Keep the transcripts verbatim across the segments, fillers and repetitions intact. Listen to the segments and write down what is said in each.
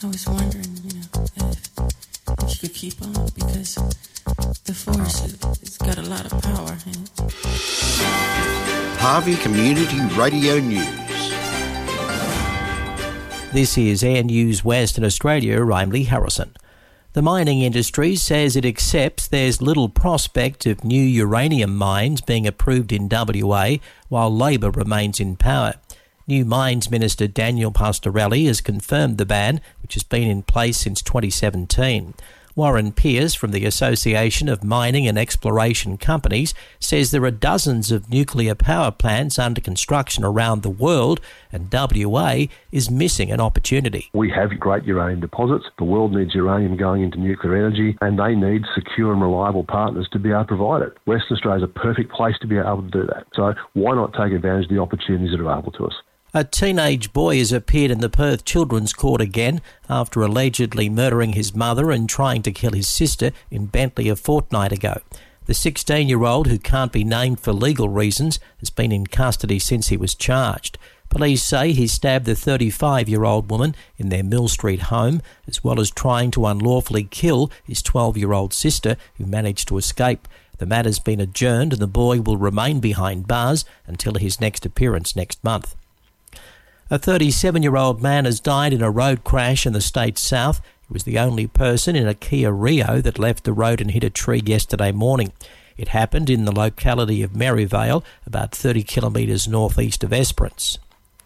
I was wondering, you know, if, if you could keep on, because the force has got a lot of power in it. Harvey Community Radio News. This is Air News Western Australia. I'm Lee Harrison. The mining industry says it accepts there's little prospect of new uranium mines being approved in W A while Labor remains in power. New Mines Minister Daniel Pastorelli has confirmed the ban, which has been in place since twenty seventeen. Warren Pearce from the Association of Mining and Exploration Companies says there are dozens of nuclear power plants under construction around the world, and W A is missing an opportunity. We have great uranium deposits. The world needs uranium going into nuclear energy, and they need secure and reliable partners to be able to provide it. Western Australia is a perfect place to be able to do that. So why not take advantage of the opportunities that are available to us? A teenage boy has appeared in the Perth Children's Court again after allegedly murdering his mother and trying to kill his sister in Bentley a fortnight ago. The sixteen-year-old, who can't be named for legal reasons, has been in custody since he was charged. Police say he stabbed the thirty-five-year-old woman in their Mill Street home, as well as trying to unlawfully kill his twelve-year-old sister, who managed to escape. The matter's been adjourned and the boy will remain behind bars until his next appearance next month. A thirty-seven-year-old man has died in a road crash in the state's south. He was the only person in a Kia Rio that left the road and hit a tree yesterday morning. It happened in the locality of Maryvale, about thirty kilometres northeast of Esperance.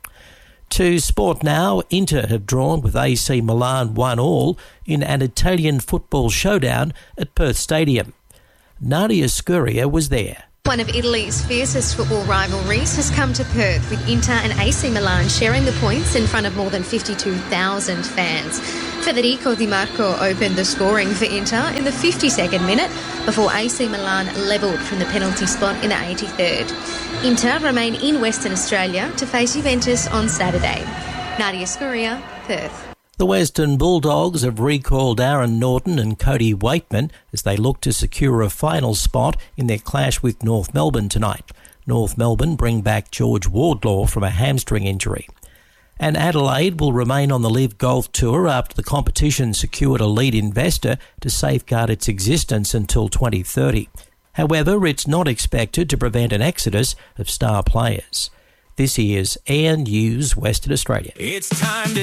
To sport now, Inter have drawn with A C Milan one all in an Italian football showdown at Perth Stadium. Nadia Scuria was there. One of Italy's fiercest football rivalries has come to Perth, with Inter and A C Milan sharing the points in front of more than fifty-two thousand fans. Federico Di Marco opened the scoring for Inter in the fifty-second minute before A C Milan levelled from the penalty spot in the eighty-third. Inter remain in Western Australia to face Juventus on Saturday. Nadia Scuria, Perth. The Western Bulldogs have recalled Aaron Norton and Cody Waitman as they look to secure a final spot in their clash with North Melbourne tonight. North Melbourne bring back George Wardlaw from a hamstring injury. And Adelaide will remain on the Live Golf Tour after the competition secured a lead investor to safeguard its existence until twenty thirty. However, it's not expected to prevent an exodus of star players. This is Air News Western Australia. It's time to